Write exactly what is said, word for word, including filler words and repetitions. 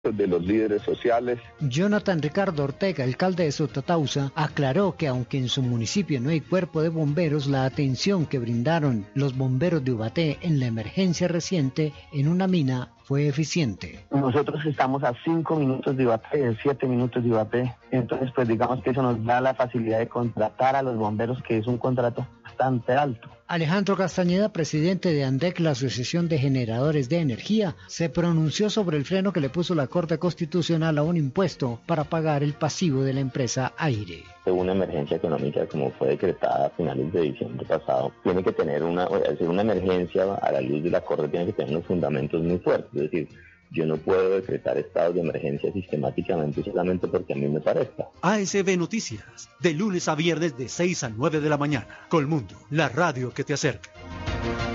de los líderes sociales. Jonathan Ricardo Ortega, alcalde de Sotatausa, aclaró que aunque en su municipio no hay cuerpo de bomberos, la atención que brindaron los bomberos de Ubaté en la emergencia reciente en una mina fue eficiente. Nosotros estamos a cinco minutos de Ibaté, siete minutos de Ibaté, entonces pues digamos que eso nos da la facilidad de contratar a los bomberos, que es un contrato bastante alto. Alejandro Castañeda, presidente de ANDEC, la Asociación de Generadores de Energía, se pronunció sobre el freno que le puso la Corte Constitucional a un impuesto para pagar el pasivo de la empresa Aire. Una emergencia económica como fue decretada a finales de diciembre pasado, tiene que tener una, es decir, una emergencia a la luz de la Corte tiene que tener unos fundamentos muy fuertes, es decir, yo no puedo decretar estados de emergencia sistemáticamente solamente porque a mí me parezca. A S B Noticias, de lunes a viernes de seis a nueve de la mañana. Colmundo, la radio que te acerca.